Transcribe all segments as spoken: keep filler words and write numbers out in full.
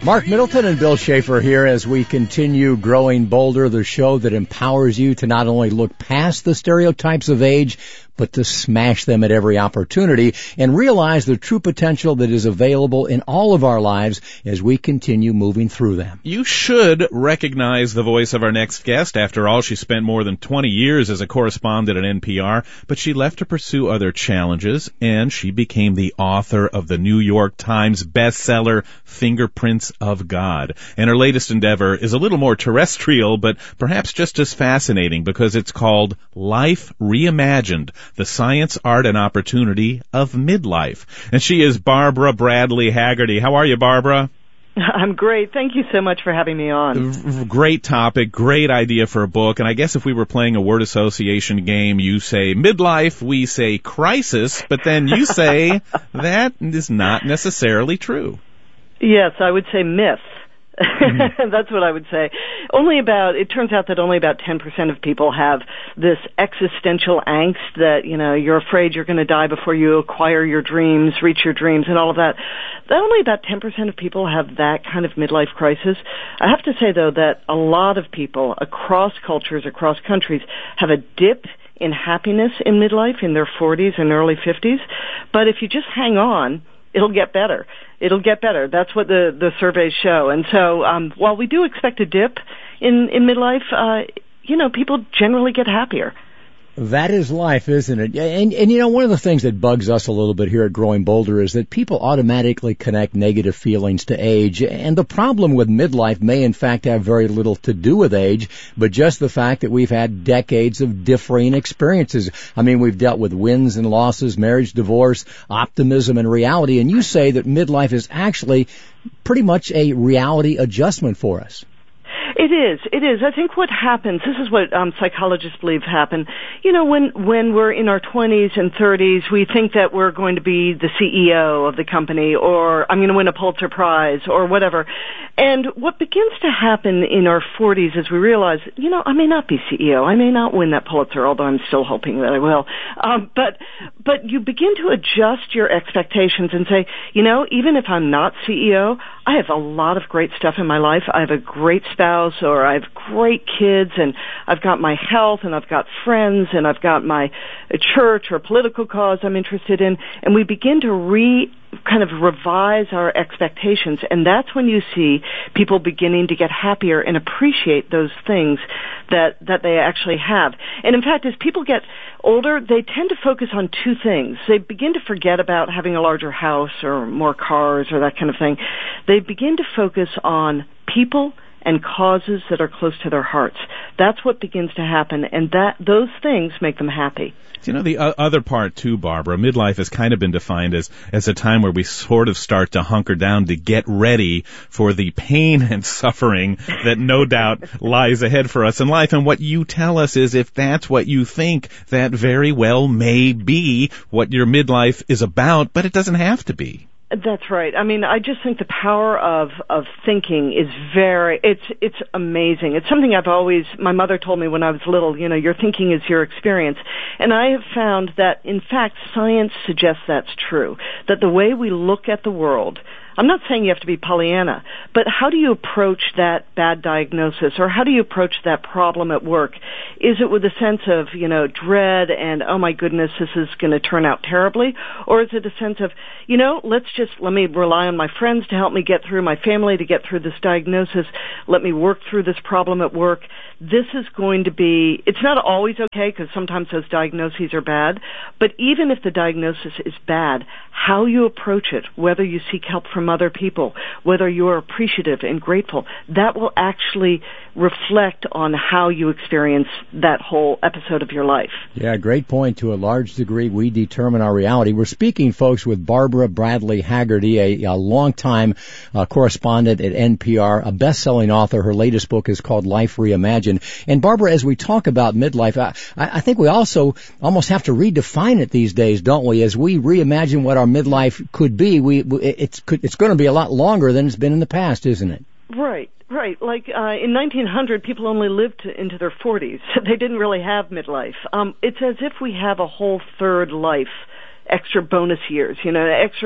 Mark Middleton and Bill Schaefer here as we continue Growing Bolder, the show that empowers you to not only look past the stereotypes of age, but to smash them at every opportunity and realize the true potential that is available in all of our lives as we continue moving through them. You should recognize the voice of our next guest. After all, she spent more than twenty years as a correspondent at N P R, but she left to pursue other challenges, and she became the author of the New York Times bestseller, Fingerprints of God. And her latest endeavor is a little more terrestrial, but perhaps just as fascinating because it's called Life Reimagined, the science, art, and opportunity of midlife. And she is Barbara Bradley Haggerty. How are you, Barbara? I'm great. Thank you so much for having me on. Great topic, great idea for a book. And I guess if we were playing a word association game, you say midlife, we say crisis, but then you say that is not necessarily true. Yes, I would say myth. Mm-hmm. That's what I would say. Only about, it turns out that only about ten percent of people have this existential angst that, you know, you're afraid you're going to die before you acquire your dreams, reach your dreams, and all of that. That only about ten percent of people have that kind of midlife crisis. I have to say, though, that a lot of people across cultures, across countries, have a dip in happiness in midlife in their forties and early fifties. But if you just hang on, it'll get better. It'll get better. That's what the, the surveys show. And so um, while we do expect a dip in, in midlife, uh, you know, people generally get happier. That is life, isn't it? And, and, you know, one of the things that bugs us a little bit here at Growing Bolder is that people automatically connect negative feelings to age. And the problem with midlife may, in fact, have very little to do with age, but just the fact that we've had decades of differing experiences. I mean, we've dealt with wins and losses, marriage, divorce, optimism, and reality. And you say that midlife is actually pretty much a reality adjustment for us. It is. It is. I think what happens, this is what um, psychologists believe happen. You know, when, when we're in our twenties and thirties, we think that we're going to be the C E O of the company, or I'm going to win a Pulitzer Prize, or whatever. And what begins to happen in our forties is we realize, you know, I may not be C E O. I may not win that Pulitzer, although I'm still hoping that I will. Um, but, but you begin to adjust your expectations and say, you know, even if I'm not C E O, I have a lot of great stuff in my life. I have a great spouse, or I have great kids, and I've got my health, and I've got friends, and I've got my church or political cause I'm interested in. And we begin to re kind of revise our expectations, and that's when you see people beginning to get happier and appreciate those things that that they actually have. And in fact, as people get older, they tend to focus on two things. They begin to forget about having a larger house or more cars or that kind of thing. They begin to focus on people and causes that are close to their hearts. That's what begins to happen, and that those things make them happy. You know, the other part, too, Barbara, midlife has kind of been defined as, as a time where we sort of start to hunker down to get ready for the pain and suffering that no doubt lies ahead for us in life. And what you tell us is if that's what you think, that very well may be what your midlife is about, but it doesn't have to be. That's right. I mean, I just think the power of, of thinking is very, it's, it's amazing. It's something I've always, my mother told me when I was little, you know, your thinking is your experience. And I have found that, in fact, science suggests that's true. That the way we look at the world, I'm not saying you have to be Pollyanna, but how do you approach that bad diagnosis, or how do you approach that problem at work? Is it with a sense of, you know, dread and, oh my goodness, this is going to turn out terribly? Or is it a sense of, you know, let's just, let me rely on my friends to help me get through, my family to get through this diagnosis, let me work through this problem at work. This is going to be, it's not always okay because sometimes those diagnoses are bad, but even if the diagnosis is bad, how you approach it, whether you seek help from other people, whether you're appreciative and grateful, that will actually reflect on how you experience that whole episode of your life. Yeah, great point. To a large degree, we determine our reality. We're speaking, folks, with Barbara Bradley Haggerty, a, a longtime uh, correspondent at N P R, a best-selling author. Her latest book is called Life Reimagined. And Barbara, as we talk about midlife, I, I think we also almost have to redefine it these days, don't we? As we reimagine what our midlife could be, we it's it's going to be a lot longer than it's been in the past, isn't it? Right, right. Like uh, in nineteen hundred, people only lived to, into their forties. They didn't really have midlife. Um, it's as if we have a whole third life, extra bonus years, you know, extra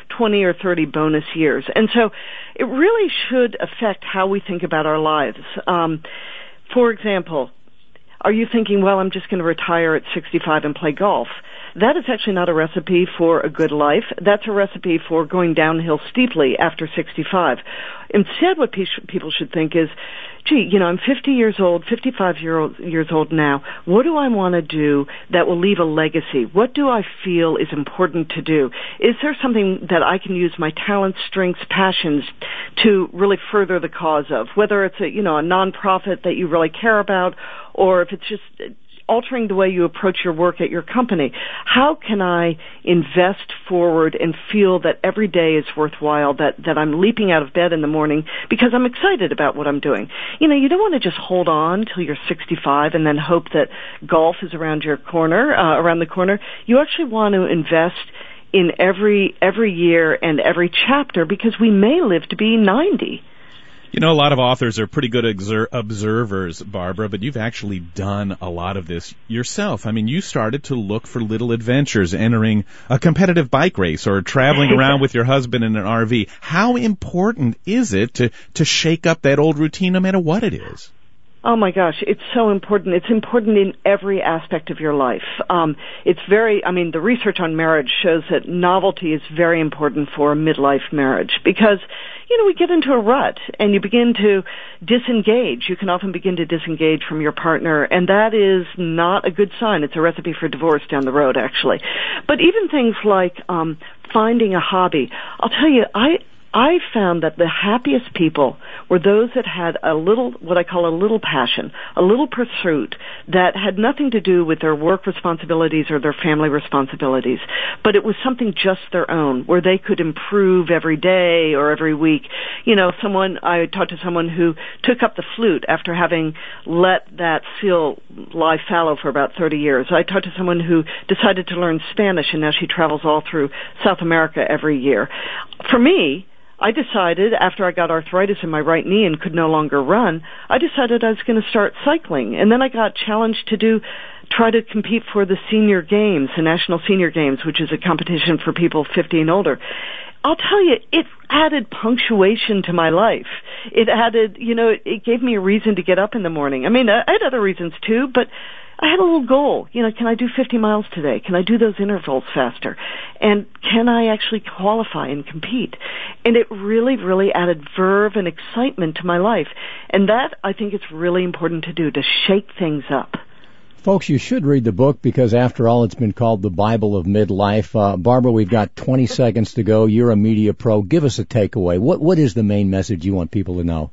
twenty or thirty bonus years. And so it really should affect how we think about our lives. Um, for example, are you thinking, well, I'm just going to retire at sixty-five and play golf? That is actually not a recipe for a good life. That's a recipe for going downhill steeply after sixty-five. Instead, what people should think is, gee, you know, I'm fifty years old, fifty-five years old now. What do I want to do that will leave a legacy? What do I feel is important to do? Is there something that I can use my talents, strengths, passions to really further the cause of? Whether it's a, you know, a nonprofit that you really care about, or if it's just altering the way you approach your work at your company. How can I invest forward and feel that every day is worthwhile, that, that I'm leaping out of bed in the morning because I'm excited about what I'm doing? You know, you don't want to just hold on till you're sixty-five and then hope that golf is around your corner, uh, around the corner. You actually want to invest in every, every year and every chapter because we may live to be ninety. You know, a lot of authors are pretty good exer- observers, Barbara, but you've actually done a lot of this yourself. I mean, you started to look for little adventures, entering a competitive bike race or traveling around with your husband in an R V. How important is it to, to shake up that old routine no matter what it is? Oh my gosh, it's so important. It's important in every aspect of your life. Um, it's very, I mean, the research on marriage shows that novelty is very important for a midlife marriage because, you know, we get into a rut and you begin to disengage. You can often begin to disengage from your partner, and that is not a good sign. It's a recipe for divorce down the road, actually. But even things like um, finding a hobby. I'll tell you, I... I found that the happiest people were those that had a little, what I call a little passion, a little pursuit that had nothing to do with their work responsibilities or their family responsibilities, but it was something just their own, where they could improve every day or every week. You know, someone, I talked to someone who took up the flute after having let that skill lie fallow for about thirty years. I talked to someone who decided to learn Spanish, and now she travels all through South America every year. For me, I decided, after I got arthritis in my right knee and could no longer run, I decided I was going to start cycling. And then I got challenged to do, try to compete for the senior games, the National Senior Games, which is a competition for people fifty and older. I'll tell you, it added punctuation to my life. It added, you know, it, it gave me a reason to get up in the morning. I mean, I had other reasons too, but I had a little goal. You know, can I do fifty miles today? Can I do those intervals faster? And can I actually qualify and compete? And it really, really added verve and excitement to my life. And that, I think, it's really important to do, to shake things up. Folks, you should read the book because, after all, it's been called the Bible of Midlife. Uh, Barbara, we've got twenty seconds to go. You're a media pro. Give us a takeaway. What What is the main message you want people to know?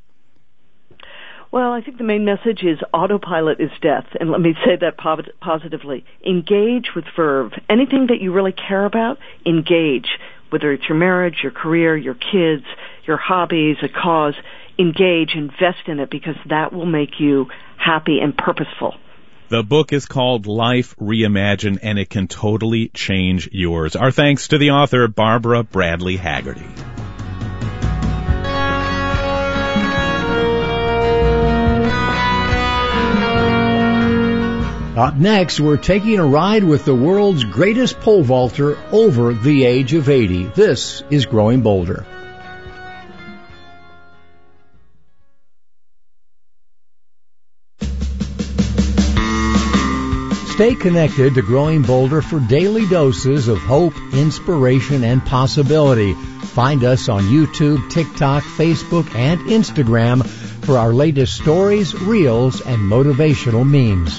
Well, I think the main message is autopilot is death, and let me say that po- positively. Engage with verve. Anything that you really care about, engage. Whether it's your marriage, your career, your kids, your hobbies, a cause, engage, invest in it, because that will make you happy and purposeful. The book is called Life Reimagined, and it can totally change yours. Our thanks to the author, Barbara Bradley Haggerty. Up next, we're taking a ride with the world's greatest pole vaulter over the age of eighty. This is Growing Bolder. Stay connected to Growing Bolder for daily doses of hope, inspiration, and possibility. Find us on YouTube, TikTok, Facebook, and Instagram for our latest stories, reels, and motivational memes.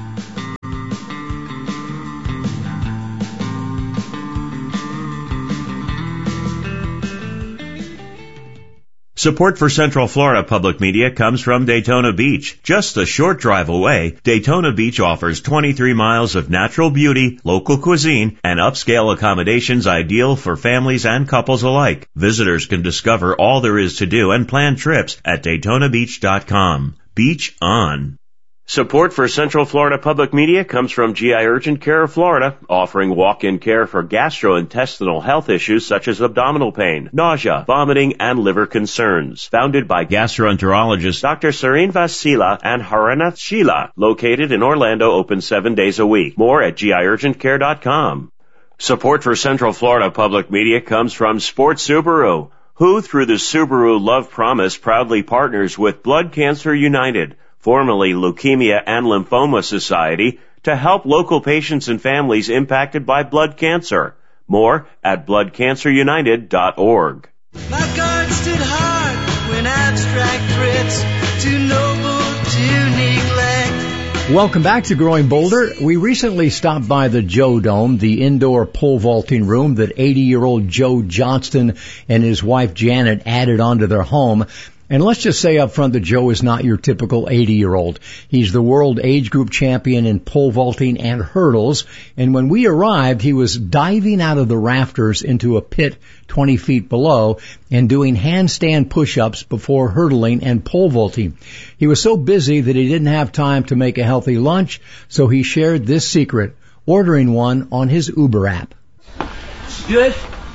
Support for Central Florida Public Media comes from Daytona Beach. Just a short drive away, Daytona Beach offers twenty-three miles of natural beauty, local cuisine, and upscale accommodations ideal for families and couples alike. Visitors can discover all there is to do and plan trips at Daytona Beach dot com. Beach on. Support for Central Florida Public Media comes from G I Urgent Care of Florida, offering walk-in care for gastrointestinal health issues such as abdominal pain, nausea, vomiting, and liver concerns. Founded by gastroenterologists Doctor Srinivas Sila and Haranath Sheila, located in Orlando, open seven days a week. More at G I urgent care dot com. Support for Central Florida Public Media comes from Sports Subaru, who, through the Subaru Love Promise, proudly partners with Blood Cancer United, formerly Leukemia and Lymphoma Society, to help local patients and families impacted by blood cancer. More at blood cancer united dot org. My guard stood hard when abstract threats too noble to neglect. Welcome back to Growing Bolder. We recently stopped by the Joe Dome, the indoor pole vaulting room that eighty-year-old Joe Johnston and his wife Janet added onto their home. And let's just say up front that Joe is not your typical eighty-year-old. He's the world age group champion in pole vaulting and hurdles. And when we arrived, he was diving out of the rafters into a pit twenty feet below and doing handstand push-ups before hurdling and pole vaulting. He was so busy that he didn't have time to make a healthy lunch, so he shared this secret, ordering one on his Uber app. Good?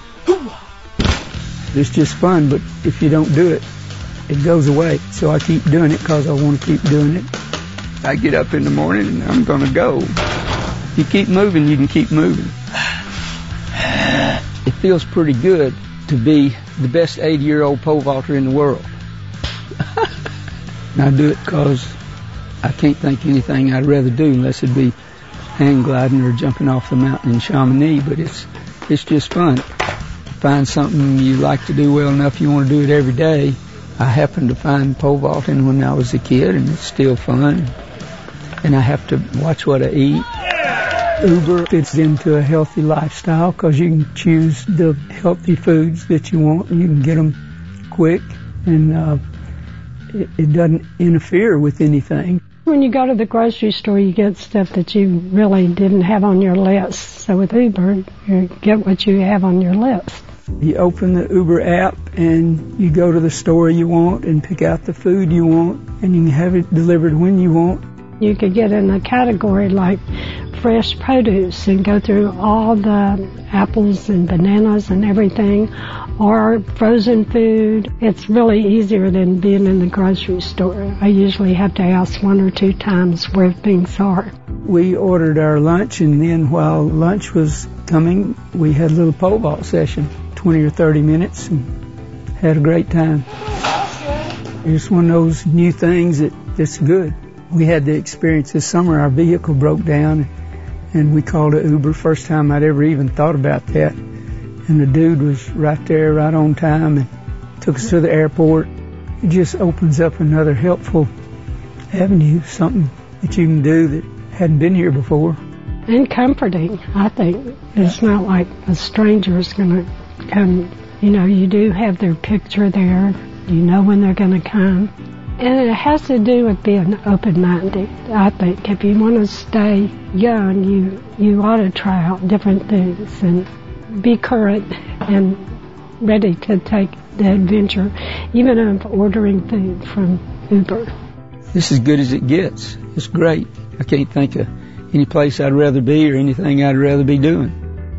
It's just fun, but if you don't do it, it goes away. So I keep doing it because I want to keep doing it. I get up in the morning and I'm going to go. If you keep moving, you can keep moving. It feels pretty good to be the best eighty-year-old pole vaulter in the world. And I do it because I can't think anything I'd rather do unless it be hang gliding or jumping off the mountain in Chamonix. But it's it's just fun. Find something you like to do well enough you want to do it every day. I happened to find pole vaulting when I was a kid, and it's still fun. And I have to watch what I eat. Uber fits into a healthy lifestyle because you can choose the healthy foods that you want. You can get them quick, and uh, it, it doesn't interfere with anything. When you go to the grocery store, you get stuff that you really didn't have on your list. So with Uber, you get what you have on your list. You open the Uber app and you go to the store you want and pick out the food you want, and you can have it delivered when you want. You could get in a category like fresh produce and go through all the apples and bananas and everything, or frozen food. It's really easier than being in the grocery store. I usually have to ask one or two times where things are. We ordered our lunch, and then while lunch was coming, we had a little pole vault session, twenty or thirty minutes, and had a great time. It's one of those new things that that's good. We had the experience this summer. Our vehicle broke down, and we called an Uber. First time I'd ever even thought about that. And the dude was right there, right on time, and took us to the airport. It just opens up another helpful avenue, something that you can do that hadn't been here before. And comforting, I think. It's not like a stranger is going to come. You know, you do have their picture there. You know when they're going to come. And it has to do with being open-minded, I think. If you want to stay young, you, you ought to try out different things and be current and ready to take the adventure, even of ordering food from Uber. This is as good as it gets. It's great. I can't think of any place I'd rather be or anything I'd rather be doing.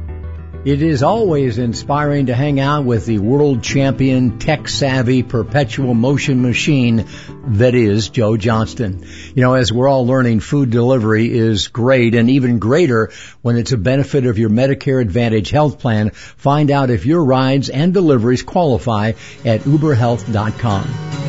It is always inspiring to hang out with the world champion, tech-savvy, perpetual motion machine that is Joe Johnston. You know, as we're all learning, food delivery is great, and even greater when it's a benefit of your Medicare Advantage health plan. Find out if your rides and deliveries qualify at uber health dot com.